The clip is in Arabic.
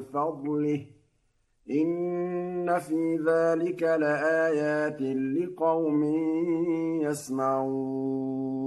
فَضْلِهِ ۚ إِنَّ فِي ذَٰلِكَ لَآيَاتٍ لِّقَوْمٍ يَسْمَعُونَ